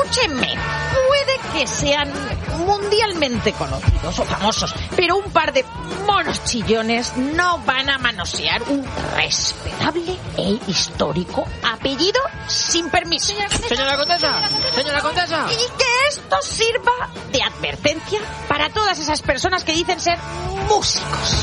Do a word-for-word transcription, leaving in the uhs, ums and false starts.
escúchenme, puede que sean mundialmente conocidos o famosos, pero un par de monos chillones no van a manosear un respetable e histórico apellido sin permiso. Señora Condesa, señora Condesa. Y que esto sirva de advertencia para todas esas personas que dicen ser músicos.